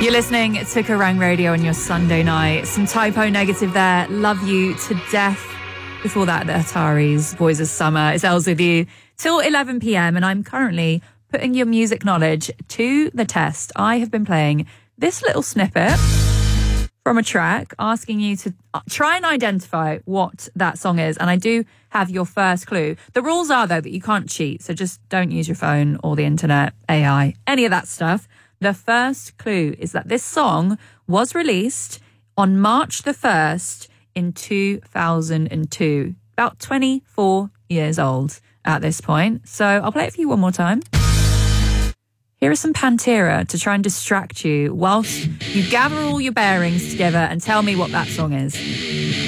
You're listening to Kerrang Radio on your Sunday night. Some Typo Negative there. Love You to Death. Before that, the Ataris, Boys of Summer. It's Els with you till 11 p.m. and I'm currently putting your music knowledge to the test. I have been playing this little snippet from a track, asking you to try and identify what that song is. And I do have your first clue. The rules are, though, that you can't cheat. So just don't use your phone or the internet, AI, any of that stuff. The first clue is that this song was released on March the 1st in 2002. About 24 years old at this point. So I'll play it for you one more time. Here is some Pantera to try and distract you whilst you gather all your bearings together and tell me what that song is.